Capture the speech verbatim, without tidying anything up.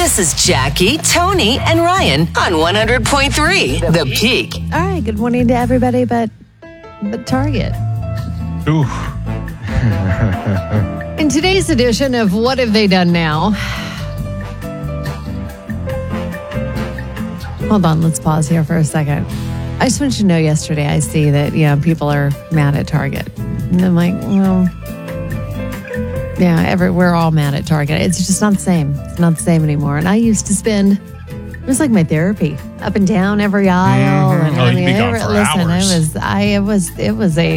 This is Jackie, Tony, and Ryan on one hundred point three The Peak. All right, good morning to everybody but, but Target. Ooh. In today's edition of What Have They Done Now? Hold on, let's pause here for a second. I just want you to know yesterday I see that, you know, people are mad at Target. And I'm like, well, yeah, every, we're all mad at Target. It's just not the same. It's not the same anymore. And I used to spend, it was like my therapy, up and down every aisle. Mm-hmm. And oh, I you'd mean, be gone every, for listen, hours. it was, I, it was, it was a,